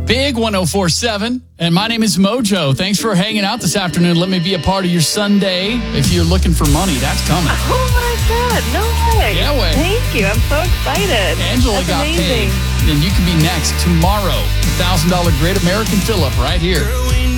Big 104.7. And my name is Mojo. Thanks for hanging out this afternoon. Let me be a part of your Sunday. If you're looking for money, that's coming. Oh, my God. No way. Yeah, way. Thank you. I'm so excited. Angela That's got amazing. paid. Then you can be next tomorrow. $1,000 Great American Fill-Up right here.